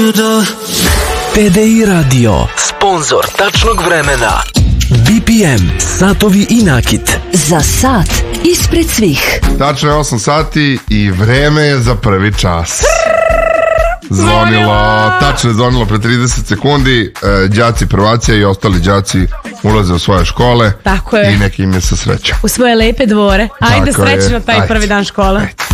TDI Radio, sponzor tačnog vremena. BPM, satovi i nakit. Za sat ispred svih. Tačno je 8 sati i vreme je za prvi čas. Zvonilo, tačno je zvonilo pre 30 sekundi. Đaci prvacija i ostali đaci ulaze u svoje škole. Tako je. I neki im je sa srećom. U svoje lepe dvore. Ajde, Tako srećno je. taj prvi dan škole.